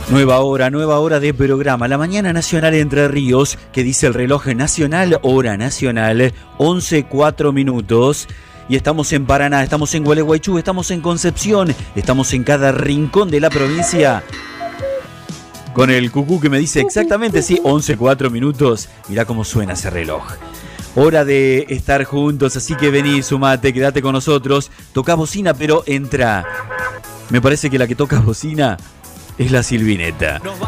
Nueva hora de programa. La mañana nacional Entre Ríos, que dice el reloj nacional, hora nacional, 11:04. Y estamos en Paraná, estamos en Gualeguaychú, estamos en Concepción, estamos en cada rincón de la provincia. Con el cucú que me dice exactamente, sí, 11:04. Mirá cómo suena ese reloj. Hora de estar juntos, así que vení, sumate, quédate con nosotros. Toca bocina, pero entra. Me parece que la que toca bocina es la Silvineta.